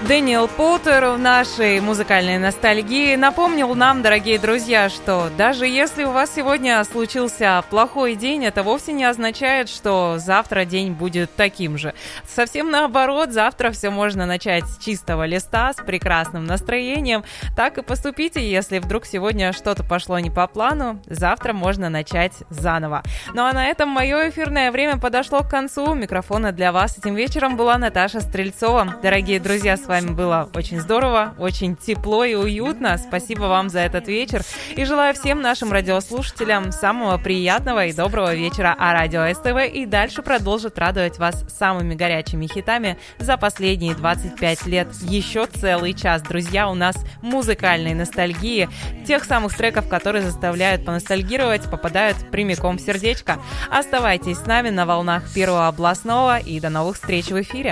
Дэниел Поттер в нашей музыкальной ностальгии напомнил нам, дорогие друзья, что даже если у вас сегодня случился плохой день, это вовсе не означает, что завтра день будет таким же. Совсем наоборот, завтра все можно начать с чистого листа, с прекрасным настроением. Так и поступите, если вдруг сегодня что-то пошло не по плану, завтра можно начать заново. Ну а на этом мое эфирное время подошло к концу. У микрофона для вас этим вечером была Наташа Стрельцова. Дорогие друзья, с вами было очень здорово, очень тепло и уютно. Спасибо вам за этот вечер. И желаю всем нашим радиослушателям самого приятного и доброго вечера. А радио СТВ и дальше продолжит радовать вас самыми горячими хитами за последние 25 лет. Еще целый час, друзья, у нас музыкальной ностальгии. Тех самых треков, которые заставляют поностальгировать, попадают прямиком в сердечко. Оставайтесь с нами на волнах Первого областного и до новых встреч в эфире.